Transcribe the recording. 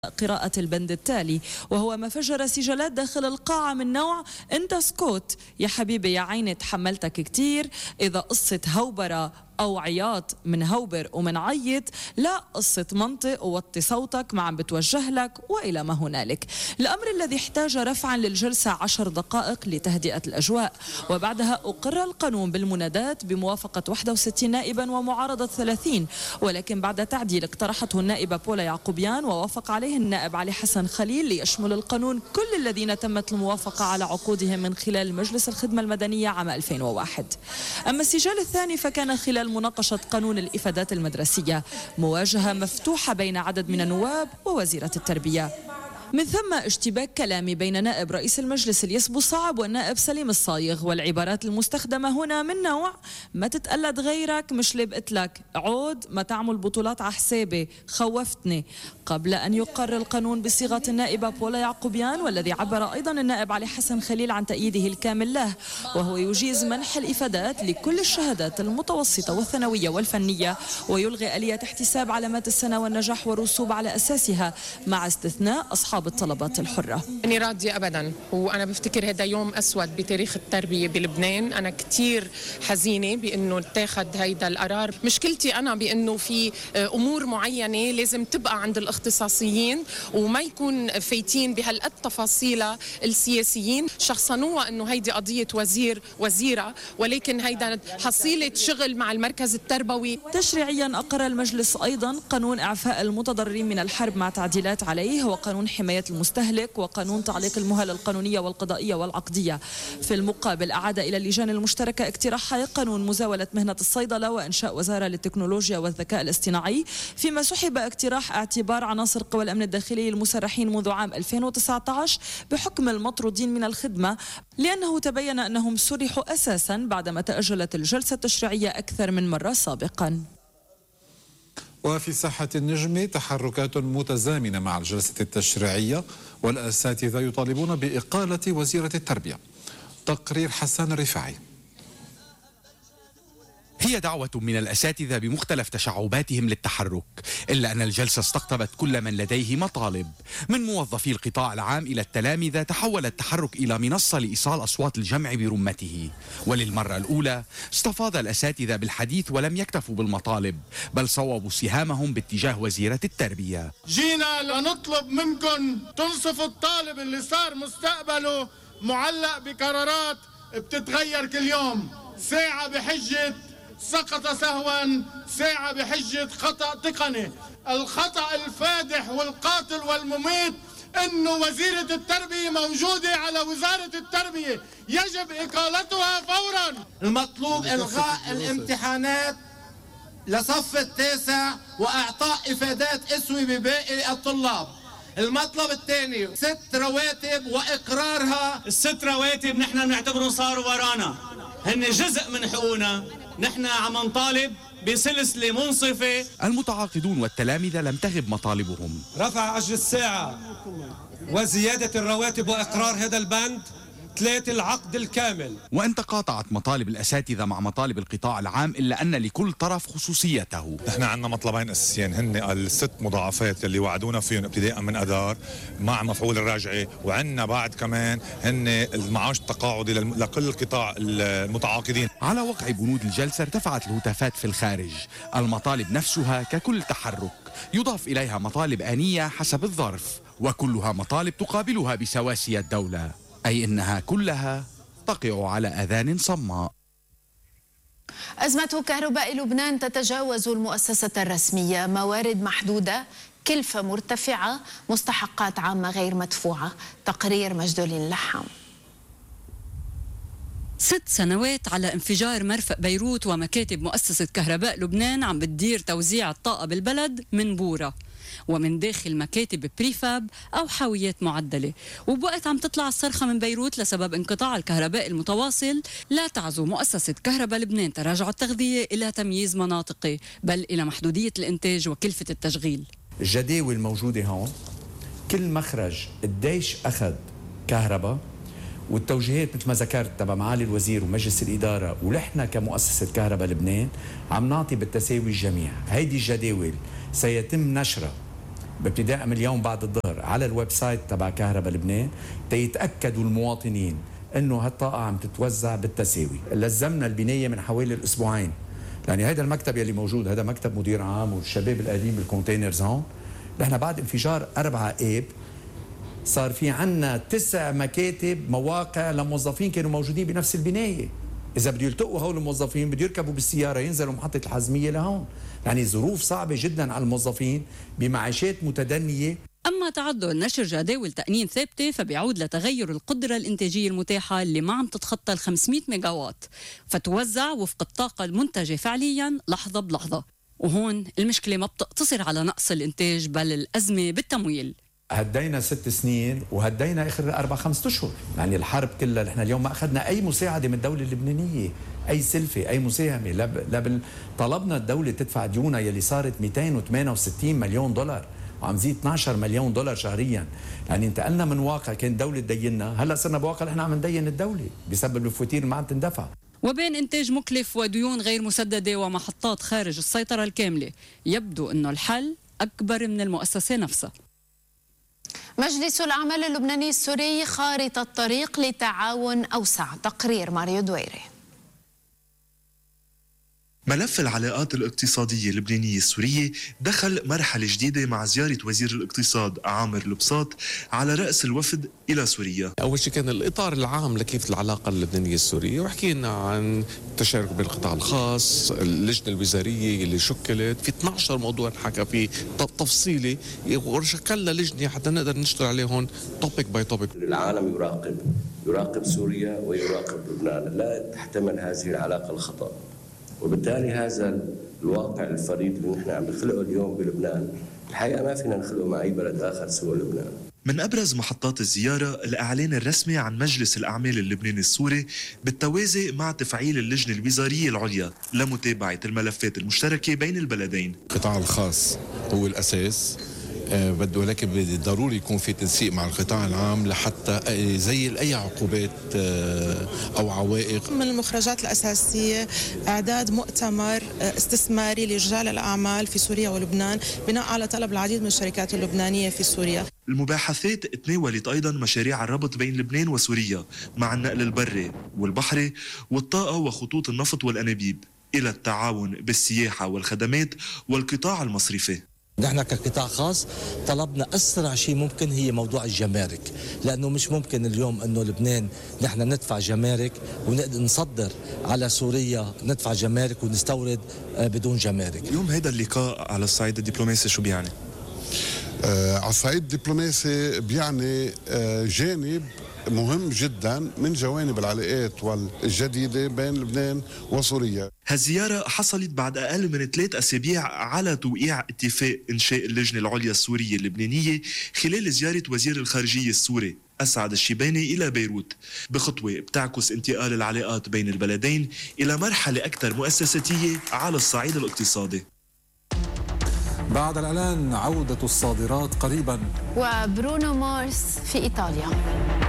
قراءة البند التالي، وهو ما فجر سجلات داخل القاعة من نوع انت سكوت يا حبيبي يا عيني تحملتك كتير. إذا قصة هوبرة أو عياط من هوبر ومن عيط، لا قصة منطق ووطي صوتك ما عم بتوجه لك وإلى ما هنالك. الأمر الذي احتاج رفعا للجلسة 10 دقائق لتهدئة الأجواء، وبعدها أقر القانون بالمنادات بموافقة 61 نائبا ومعارضة 30، ولكن بعد تعديل اقترحته النائبة بولا يعقوبيان ووافق عليه النائب علي حسن خليل ليشمل القانون كل الذين تمت الموافقة على عقودهم من خلال مجلس الخدمة المدنية عام 2001. أما السجال الثاني فكان خلال مناقشة قانون الإفادات المدرسية، مواجهة مفتوحة بين عدد من النواب ووزيرة التربية. من ثم اشتباك كلامي بين نائب رئيس المجلس الياس بوصعب والنائب سليم الصايغ، والعبارات المستخدمة هنا من نوع ما تتقلد غيرك مش اللي بقتلك، عود ما تعمل بطولات على حسابي، خوفتني. قبل أن يقر القانون بصيغة النائبة بولا يعقوبيان، والذي عبر أيضا النائب علي حسن خليل عن تأييده الكامل له، وهو يجيز منح الإفادات لكل الشهادات المتوسطة والثانوية والفنية، ويلغي آلية احتساب علامات السنة والنجاح والرسوب على أساسها مع استثناء أصحاب الطلبات الحرة. أنا راضية أبدا، وأنا بفتكر هذا يوم أسود بتاريخ التربية بلبنان. أنا كتير حزينة بأنه اتاخد هيدا القرار. مشكلتي أنا بأنه في أمور معينة لازم تبقى عند الاختصاصيين وما يكون فايتين بهالقد تفاصيلها السياسيين. شخصنوها أنه هيدي قضية وزيرة، ولكن هيدا حصيلة شغل مع المركز التربوي. تشريعيا أقر المجلس أيضا قانون إعفاء المتضررين من الحرب مع تعديلات عليه، وقانون حماية المستهلك، وقانون تعليق المهل القانونية والقضائية والعقدية. في المقابل أعاد إلى اللجان المشتركة اقتراحي قانون مزاولة مهنة الصيدلة وإنشاء وزارة للتكنولوجيا والذكاء الاصطناعي، فيما سحب اقتراح اعتبار عناصر قوى الأمن الداخلي المسرحين منذ عام 2019 بحكم المطرودين من الخدمة، لأنه تبين أنهم سرحوا أساسا بعدما تأجلت الجلسة التشريعية أكثر من مرة سابقا. وفي ساحة النجم تحركات متزامنة مع الجلسة التشريعية، والأساتذة يطالبون بإقالة وزيرة التربية. تقرير حسان الرفاعي. هي دعوة من الأساتذة بمختلف تشعباتهم للتحرك، إلا أن الجلسة استقطبت كل من لديه مطالب. من موظفي القطاع العام إلى التلامذة تحول التحرك إلى منصة لإيصال أصوات الجمع برمته. وللمرة الأولى استفاض الأساتذة بالحديث ولم يكتفوا بالمطالب، بل صوبوا سهامهم باتجاه وزيرة التربية. جينا لنطلب منكم تنصفوا الطالب اللي صار مستقبله معلق بقرارات بتتغير كل يوم، ساعة بحجة سقط سهوا، ساعة بحجة خطأ تقني. الخطأ الفادح والقاتل والمميت انه وزيرة التربية موجودة على وزارة التربية، يجب اقالتها فورا. المطلوب الغاء الامتحانات لصف التاسع واعطاء افادات اسوي بباقي الطلاب. المطلب الثاني 6 رواتب واقرارها. ال6 رواتب نحن بنعتبرهم صاروا ورانا، هن جزء من حقوقنا. نحن عم نطالب بسلسلة منصفة. المتعاقدون والتلامذة لم تغب مطالبهم. رفع أجر الساعة وزيادة الرواتب وإقرار هذا البند 3 العقد الكامل. وأن تقاطعت مطالب الأساتذة مع مطالب القطاع العام، إلا أن لكل طرف خصوصيته. نحن عندنا مطلبين أساسيين، هن ال6 مضاعفات اللي وعدونا فيهم ابتداء من أذار مع مفعول الرجعي، وعندنا بعد كمان هن المعاش التقاعدي لكل القطاع المتعاقدين. على وقع بنود الجلسة ارتفعت الهتافات في الخارج. المطالب نفسها ككل تحرك يضاف إليها مطالب آنية حسب الظرف، وكلها مطالب تقابلها بسواسية الدولة، أي إنها كلها تقع على أذان صماء. أزمة كهرباء لبنان تتجاوز المؤسسة الرسمية، موارد محدودة، كلفة مرتفعة، مستحقات عامة غير مدفوعة. تقرير مجدولين اللحام. 6 سنوات على انفجار مرفأ بيروت، ومكاتب مؤسسة كهرباء لبنان عم بتدير توزيع الطاقة بالبلد من بورة ومن داخل مكاتب بريفاب أو حاويات معدلة. وبوقت عم تطلع الصرخة من بيروت لسبب انقطاع الكهرباء المتواصل، لا تعزو مؤسسة كهرباء لبنان تراجع التغذية إلى تمييز مناطقي، بل إلى محدودية الإنتاج وكلفة التشغيل. الجداول الموجودة هون، كل مخرج قديش أخذ كهرباء، والتوجيهات مثل ما ذكرت تبع معالي الوزير ومجلس الإدارة، ونحن كمؤسسة كهرباء لبنان عم نعطي بالتساوي الجميع. هيدي الجداول سيتم نشرها بابتداء من اليوم بعد الظهر على الويب سايت تبع كهرباء لبنان تيتأكدوا المواطنين انه هالطاقة عم تتوزع بالتساوي. لزمنا البناية من حوالي الأسبوعين، يعني هذا المكتب يلي موجود هذا مكتب مدير عام والشباب القديم بالكونتينرز هون. نحن بعد انفجار 4 آب صار في عنا 9 مكاتب مواقع لموظفين كانوا موجودين بنفس البناية. إذا بده يلتقوا هول الموظفين بده يركبوا بالسيارة ينزلوا محطة الحزمية لهون. يعني ظروف صعبة جدا على الموظفين بمعيشات متدنية. أما تعذر نشر جداول تقنين ثابتة فبيعود لتغير القدرة الإنتاجية المتاحة اللي ما عم تتخطى ال 500 ميجا وات، فتوزع وفق الطاقة المنتجة فعليا لحظة بلحظة. وهون المشكلة ما بتقتصر على نقص الإنتاج بل الأزمة بالتمويل. هدينا 6 سنين وهدينا آخر 4-5 أشهر، يعني الحرب كلها نحن اليوم ما أخذنا أي مساعدة من الدولة اللبنانية، أي سلفة أي مساهمة. طلبنا الدولة تدفع ديونها يلي صارت 268 مليون دولار وعم زيد 12 مليون دولار شهريا. يعني انتقلنا من واقع كان الدولة تديننا، هلا صرنا بواقع نحن عم ندين الدولة بسبب الفواتير اللي ما عم تندفع. وبين إنتاج مكلف وديون غير مسددة ومحطات خارج السيطرة الكاملة، يبدو أنه الحل أكبر من المؤسسة نفسها. مجلس الأعمال اللبناني السوري خارطة طريق لتعاون أوسع. تقرير ماريو دويري. ملف العلاقات الاقتصادية اللبنانية السورية دخل مرحلة جديدة مع زيارة وزير الاقتصاد عامر البساط على رأس الوفد إلى سوريا. أول شيء كان الإطار العام لكيف العلاقة اللبنانية السورية، وحكينا عن التشارك بالقطاع الخاص، اللجنة الوزارية اللي شكلت في 12 موضوع نحكى فيه تفصيلي، وشكلنا لجنة حتى نقدر نشتغل عليه هون توبيك باي توبيك. العالم يراقب سوريا ويراقب لبنان، لا تحتمل هذه العلاقة الخطأ. وبالتالي هذا الواقع الفريد اللي نحن عم نخلقه اليوم بلبنان الحقيقة ما فينا نخلقه مع أي بلد آخر سوى لبنان. من أبرز محطات الزيارة الإعلان الرسمي عن مجلس الأعمال اللبناني السوري بالتوازي مع تفعيل اللجنة الوزارية العليا لمتابعة الملفات المشتركة بين البلدين. القطاع الخاص هو الأساس، ولكن ضروري يكون في تنسيق مع القطاع العام لحتى زي أي عقوبات أو عوائق. من المخرجات الأساسية إعداد مؤتمر استثماري لرجال الأعمال في سوريا ولبنان بناء على طلب العديد من الشركات اللبنانية في سوريا. المباحثات تناولت أيضا مشاريع الربط بين لبنان وسوريا مع النقل البري والبحري والطاقة وخطوط النفط والأنابيب، إلى التعاون بالسياحة والخدمات والقطاع المصرفي. نحن كقطاع خاص طلبنا أسرع شيء ممكن هي موضوع الجمارك، لأنه مش ممكن اليوم أنه لبنان نحن ندفع جمارك ونصدر على سوريا ندفع جمارك ونستورد بدون جمارك. اليوم هذا اللقاء على الصعيد الدبلوماسي شو بيعني؟ على الصعيد الدبلوماسي بيعني جانب مهم جدا من جوانب العلاقات الجديدة بين لبنان وسوريا. هالزيارة حصلت بعد أقل من 3 أسابيع على توقيع اتفاق إنشاء اللجنة العليا السورية اللبنانية خلال زيارة وزير الخارجية السوري أسعد الشيباني إلى بيروت، بخطوة بتعكس انتقال العلاقات بين البلدين إلى مرحلة أكثر مؤسساتية على الصعيد الاقتصادي. بعد الإعلان عودة الصادرات قريبا. وبرونو مارس في إيطاليا.